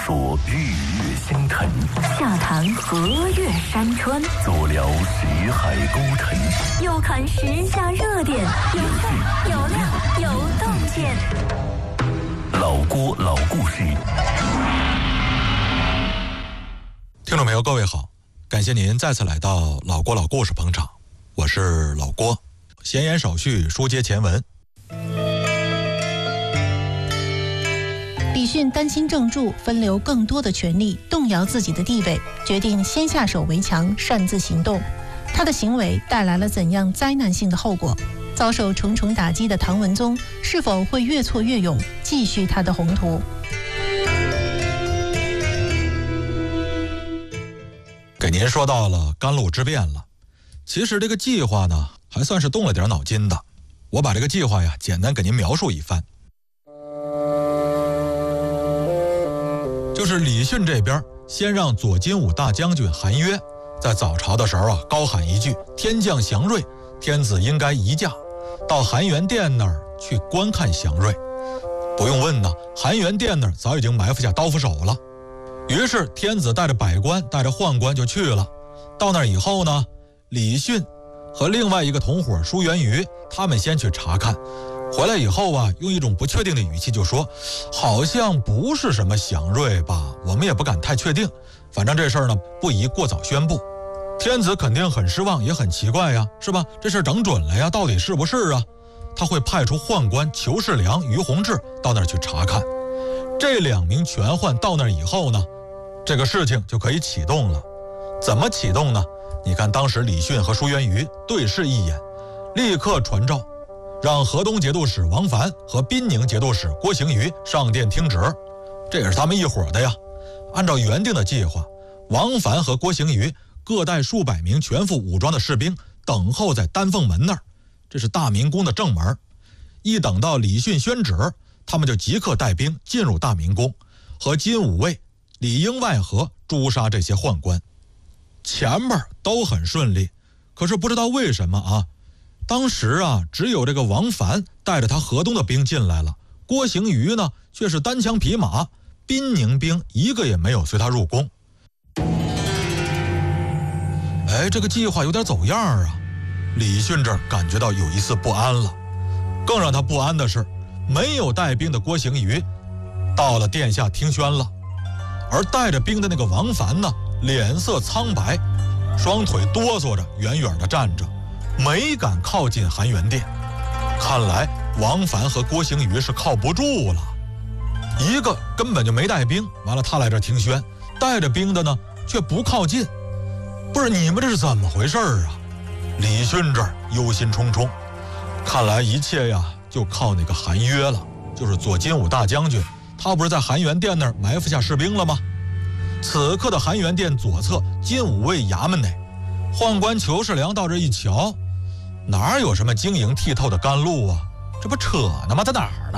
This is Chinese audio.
说日月星辰， 下谈河岳山川， 左聊识海沟沉， 右看时下热点，有趣有料有洞见。 老郭老故事。 听众朋友，各位好，感谢您再次来到老郭老故事捧场，我是老郭。闲言少叙，书接前文。 李训担心郑注分流更多的权力，动摇自己的地位，决定先下手为强，擅自行动。他的行为带来了怎样灾难性的后果？遭受重重打击的唐文宗是否会越挫越勇，继续他的宏图？ 给您说到了甘露之变了，其实这个计划呢，还算是动了点脑筋的。我把这个计划呀，简单给您描述一番。就是李训这边先让左金吾大将军韩约在早朝的时候高喊一句天降祥瑞，天子应该移驾，到含元殿那儿去观看祥瑞。不用问呢，含元殿那儿早已经埋伏下刀斧手了。于是天子带着百官带着宦官就去了。到那儿以后呢，李训和另外一个同伙舒元瑜他们先去查看，回来以后用一种不确定的语气就说，好像不是什么祥瑞吧，我们也不敢太确定，反正这事儿呢不宜过早宣布。天子肯定很失望，也很奇怪呀，是吧？这事整准了呀，到底是不是啊？他会派出宦官裘世良、于洪志到那儿去查看。这两名权宦到那儿以后呢，这个事情就可以启动了。怎么启动呢？你看当时李训和舒元瑜对视一眼，立刻传召让河东节度使王凡和滨宁节度使郭行瑜上殿听旨，这也是他们一伙的呀。按照原定的计划，王凡和郭行瑜各带数百名全副武装的士兵等候在丹凤门那儿，这是大明宫的正门。一等到李训宣旨，他们就即刻带兵进入大明宫，和金吾卫里应外合诛杀这些宦官。前面都很顺利，可是不知道为什么当时只有这个王凡带着他河东的兵进来了，郭行瑜呢却是单枪匹马，滨宁兵一个也没有随他入宫。这个计划有点走样李训这儿感觉到有一丝不安了。更让他不安的是，没有带兵的郭行瑜到了殿下听宣了，而带着兵的那个王凡呢，脸色苍白，双腿哆嗦着，远远地站着，没敢靠近含元殿。看来王凡和郭行瑜是靠不住了，一个根本就没带兵，完了他来这听宣，带着兵的呢却不靠近。不是你们这是怎么回事李训这儿忧心忡忡，看来一切就靠那个韩约了，就是左金吾大将军，他不是在含元殿那儿埋伏下士兵了吗？此刻的含元殿左侧金吾卫衙门内，宦官裘世良到这一瞧，哪有什么晶莹剔透的甘露这不扯呢吗？在哪儿呢？